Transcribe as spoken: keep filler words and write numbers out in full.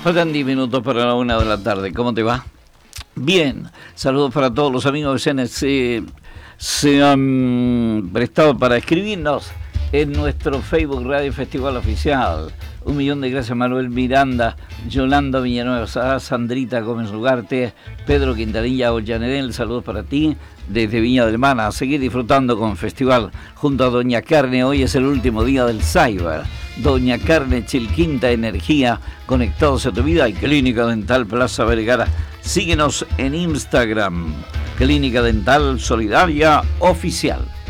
Faltan diez minutos para la una de la tarde. ¿Cómo te va? Bien. Saludos para todos los amigos que se han, se, se han prestado para escribirnos en nuestro Facebook Radio Festival Oficial. Un millón de gracias, Manuel Miranda, Yolanda Villanueva, Sandrita Gómez Ugarte, Pedro Quintanilla Ollanedel, saludos para ti desde Viña del Mar. A seguir disfrutando con Festival junto a Doña Carne. Hoy es el último día del Cyber. Doña Carne, Chilquinta Energía, conectados a tu vida. Y Clínica Dental Plaza Vergara. Síguenos en Instagram, Clínica Dental Solidaria Oficial.